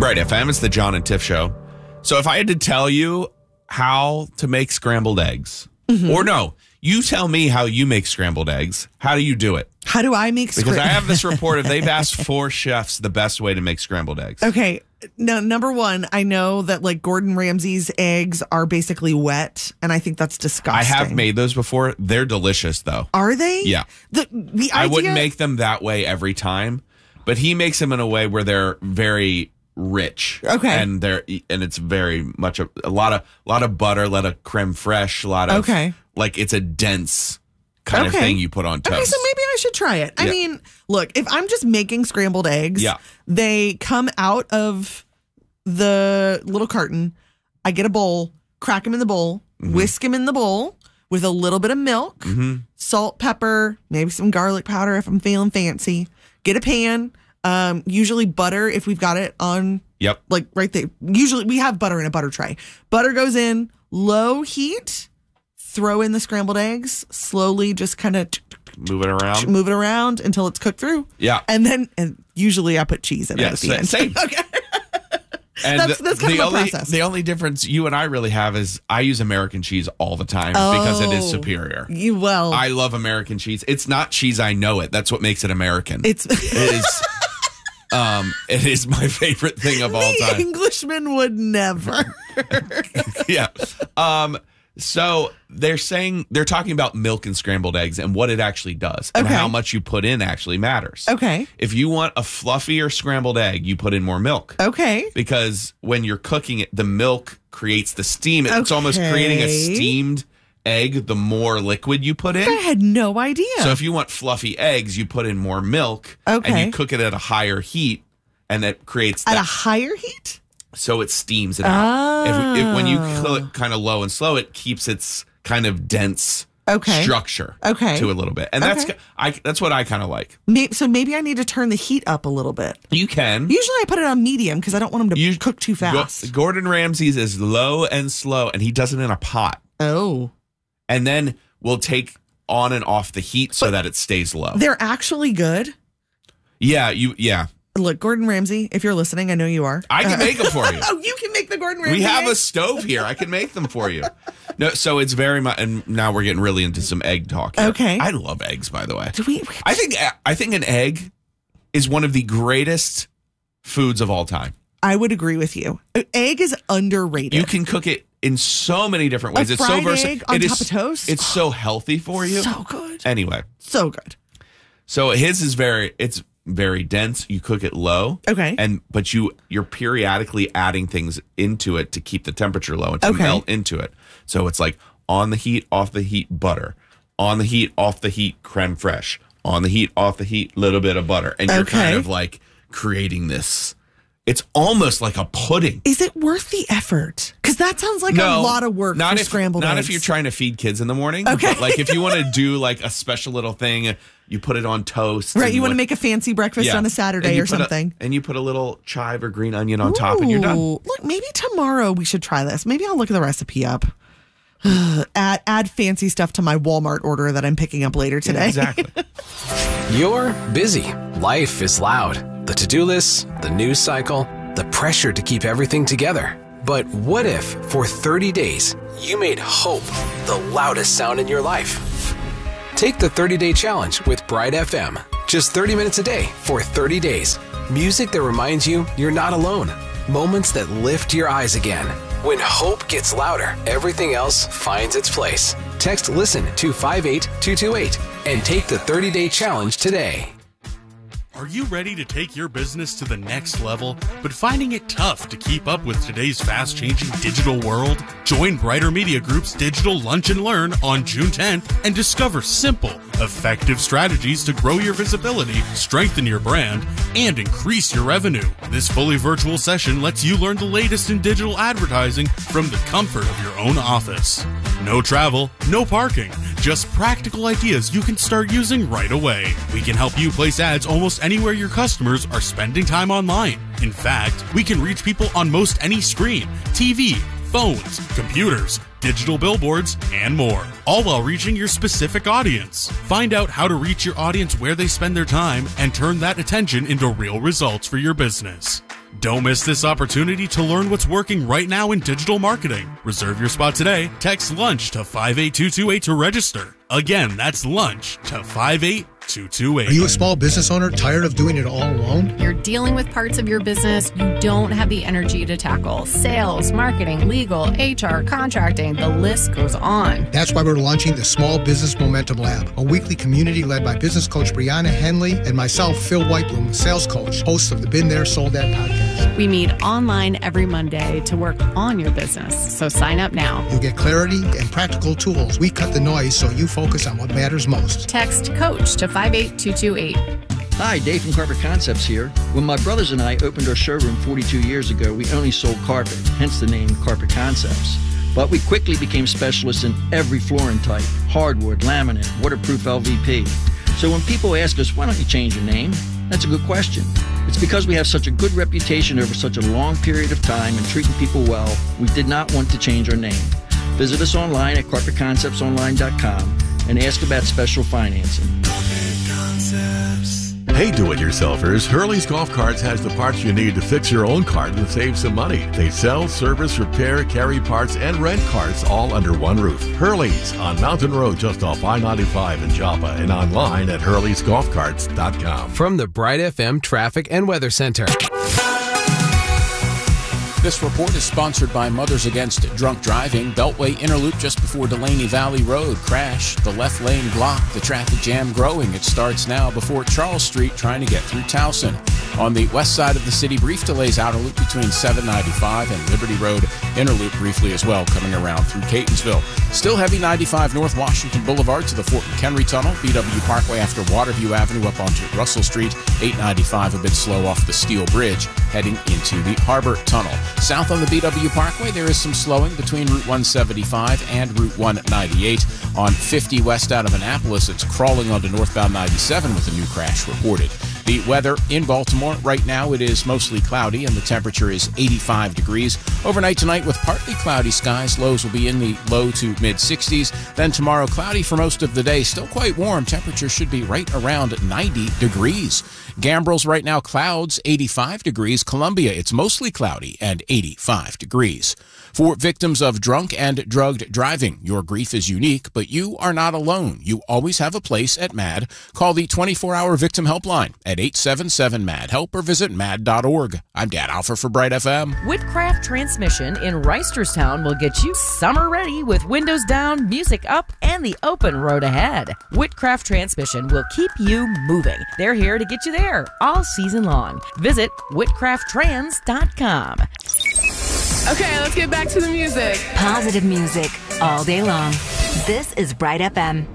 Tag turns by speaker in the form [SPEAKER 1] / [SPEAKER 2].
[SPEAKER 1] Bright FM, it's the John and Tiff Show. So if I had to tell you how to make scrambled eggs, or no, you tell me how you make scrambled eggs. How do you do it?
[SPEAKER 2] How do I make
[SPEAKER 1] Because I have this report of they've asked 4 chefs the best way to make scrambled eggs.
[SPEAKER 2] Okay. Now, number one, I know that like Gordon Ramsay's eggs are basically wet, and I think that's disgusting.
[SPEAKER 1] I have made those before. They're delicious, though.
[SPEAKER 2] Are they?
[SPEAKER 1] Yeah.
[SPEAKER 2] The idea,
[SPEAKER 1] I wouldn't make them that way every time, but he makes them in a way where they're very rich.
[SPEAKER 2] Okay.
[SPEAKER 1] And it's very much a lot of butter, a lot of creme fraiche, a lot of like it's a dense kind of thing you put on toast.
[SPEAKER 2] Okay, so maybe I should try it. I mean, look, if I'm just making scrambled eggs, they come out of the little carton. I get a bowl, crack them in the bowl, whisk them in the bowl with a little bit of milk, salt, pepper, maybe some garlic powder if I'm feeling fancy. Get a pan, usually butter if we've got it on, like right there. Usually we have butter in a butter tray. Butter goes in, low heat, throw in the scrambled eggs, slowly just kind of
[SPEAKER 1] move it around
[SPEAKER 2] until it's cooked through.
[SPEAKER 1] Yeah.
[SPEAKER 2] And usually I put cheese in it at the end.
[SPEAKER 1] Same.
[SPEAKER 2] Okay.
[SPEAKER 1] And
[SPEAKER 2] that's kind of a process.
[SPEAKER 1] The only difference you and I really have is I use American cheese all the time because it is superior. I love American cheese. It's not cheese, I know it. That's what makes it American. It is my favorite thing of all time.
[SPEAKER 2] The Englishman would never.
[SPEAKER 1] Yeah. So they're talking about milk and scrambled eggs and what it actually does and how much you put in actually matters.
[SPEAKER 2] Okay.
[SPEAKER 1] If you want a fluffier scrambled egg, you put in more milk.
[SPEAKER 2] Okay.
[SPEAKER 1] Because when you're cooking it, the milk creates the steam. It's almost creating a steamed egg the more liquid you put in.
[SPEAKER 2] I had no idea.
[SPEAKER 1] So if you want fluffy eggs, you put in more milk and you cook it at a higher heat and it creates
[SPEAKER 2] At a higher heat?
[SPEAKER 1] So it steams it out. When you cook it kind of low and slow, it keeps its kind of dense structure to a little bit. And that's what I kind of like.
[SPEAKER 2] So maybe I need to turn the heat up a little bit.
[SPEAKER 1] You can.
[SPEAKER 2] Usually I put it on medium because I don't want them to cook too fast.
[SPEAKER 1] Gordon Ramsay's is low and slow, and he does it in a pot.
[SPEAKER 2] Oh.
[SPEAKER 1] And then we'll take on and off the heat so that it stays low.
[SPEAKER 2] They're actually good?
[SPEAKER 1] Yeah.
[SPEAKER 2] Look, Gordon Ramsay, if you're listening, I know you are.
[SPEAKER 1] I can make them for you.
[SPEAKER 2] Oh, you can make the Gordon Ramsay
[SPEAKER 1] We have
[SPEAKER 2] eggs?
[SPEAKER 1] a stove here. I can make them for you. No, so it's very much, and now we're getting really into some egg talk here.
[SPEAKER 2] Okay.
[SPEAKER 1] I love eggs, by the way. I think an egg is one of the greatest foods of all time.
[SPEAKER 2] I would agree with you. Egg is underrated.
[SPEAKER 1] You can cook it in so many different ways.
[SPEAKER 2] A
[SPEAKER 1] It's so
[SPEAKER 2] fried
[SPEAKER 1] versatile.
[SPEAKER 2] egg on top of toast?
[SPEAKER 1] It's so healthy for you.
[SPEAKER 2] So good.
[SPEAKER 1] Anyway.
[SPEAKER 2] So good.
[SPEAKER 1] So his is very dense. You cook it low.
[SPEAKER 2] Okay.
[SPEAKER 1] But you're periodically adding things into it to keep the temperature low and to melt into it. So it's like on the heat, off the heat, butter. On the heat, off the heat, creme fraiche. On the heat, off the heat, little bit of butter. And you're kind of like creating this. It's almost like a pudding.
[SPEAKER 2] Is it worth the effort? Because that sounds like a lot of work for scrambled eggs.
[SPEAKER 1] Not if you're trying to feed kids in the morning.
[SPEAKER 2] Okay.
[SPEAKER 1] But like if you want to do like a special little thing, you put it on toast.
[SPEAKER 2] Right, you want to make a fancy breakfast on a Saturday or something.
[SPEAKER 1] And you put a little chive or green onion on top and you're done.
[SPEAKER 2] Look, maybe tomorrow we should try this. Maybe I'll look the recipe up. Add fancy stuff to my Walmart order that I'm picking up later today.
[SPEAKER 1] Yeah, exactly.
[SPEAKER 3] You're busy. Life is loud. The to-do lists, the news cycle, the pressure to keep everything together. But what if, for 30 days, you made hope the loudest sound in your life? Take the 30-day challenge with Bright FM. Just 30 minutes a day for 30 days. Music that reminds you you're not alone. Moments that lift your eyes again. When hope gets louder, everything else finds its place. Text LISTEN to 58228 and take the 30-day challenge today.
[SPEAKER 4] Are you ready to take your business to the next level, but finding it tough to keep up with today's fast-changing digital world? Join Brighter Media Group's Digital Lunch and Learn on June 10th and discover simple, effective strategies to grow your visibility, strengthen your brand, and increase your revenue. This fully virtual session lets you learn the latest in digital advertising from the comfort of your own office. No travel, no parking, just practical ideas you can start using right away. We can help you place ads almost anywhere your customers are spending time online. In fact, we can reach people on most any screen, TV, phones, computers, digital billboards, and more, all while reaching your specific audience. Find out how to reach your audience where they spend their time and turn that attention into real results for your business. Don't miss this opportunity to learn what's working right now in digital marketing. Reserve your spot today. Text LUNCH to 58228 to register. Again, that's LUNCH to 58228.
[SPEAKER 5] Are you a small business owner tired of doing it all alone?
[SPEAKER 6] You're dealing with parts of your business you don't have the energy to tackle. Sales, marketing, legal, HR, contracting, the list goes on.
[SPEAKER 5] That's why we're launching the Small Business Momentum Lab, a weekly community led by business coach Brianna Henley and myself, Phil Whitebloom, sales coach, host of the Been There, Sold That podcast.
[SPEAKER 6] We meet online every Monday to work on your business, so sign up now.
[SPEAKER 5] You'll get clarity and practical tools. We cut the noise so you focus on what matters most.
[SPEAKER 6] Text COACH to 58228.
[SPEAKER 7] Hi, Dave from Carpet Concepts here. When my brothers and I opened our showroom 42 years ago, we only sold carpet, hence the name Carpet Concepts. But we quickly became specialists in every flooring type: hardwood, laminate, waterproof LVP. So when people ask us, why don't you change your name? That's a good question. It's because we have such a good reputation over such a long period of time and treating people well, we did not want to change our name. Visit us online at carpetconceptsonline.com and ask about special financing.
[SPEAKER 8] Hey, do-it-yourselfers, Hurley's Golf Carts has the parts you need to fix your own cart and save some money. They sell, service, repair, carry parts, and rent carts all under one roof. Hurley's on Mountain Road just off I-95 in Joppa and online at hurleysgolfcarts.com.
[SPEAKER 3] From the Bright FM Traffic and Weather Center. This report is sponsored by Mothers Against Drunk Driving. Beltway Inner Loop just before Delaney Valley Road. Crash. The left lane blocked. The traffic jam growing. It starts now before Charles Street trying to get through Towson. On the west side of the city, brief delays outer loop between 795 and Liberty Road. Inner loop briefly as well coming around through Catonsville. Still heavy 95 North Washington Boulevard to the Fort McHenry Tunnel. BW Parkway after Waterview Avenue up onto Russell Street. 895 a bit slow off the Steel Bridge heading into the Harbor Tunnel. South on the BW Parkway, there is some slowing between Route 175 and Route 198. On 50 west out of Annapolis, it's crawling onto northbound 97 with a new crash reported. The weather in Baltimore right now, it is mostly cloudy and the temperature is 85 degrees. Overnight tonight with partly cloudy skies, lows will be in the low to mid 60s. Then tomorrow cloudy for most of the day, still quite warm. Temperature should be right around 90 degrees. Gambril's right now clouds, 85 degrees. Columbia, it's mostly cloudy and 85 degrees. For victims of drunk and drugged driving, your grief is unique, but you are not alone. You always have a place at MAD. Call the 24-hour victim helpline at 877-MAD-HELP or visit mad.org. I'm Dan Alfer for Bright FM.
[SPEAKER 9] Whitcraft Transmission in Reisterstown will get you summer ready with windows down, music up, and the open road ahead. Whitcraft Transmission will keep you moving. They're here to get you there all season long. Visit whitcrafttrans.com.
[SPEAKER 10] Okay, let's get back to the music.
[SPEAKER 11] Positive music all day long. This is Bright FM.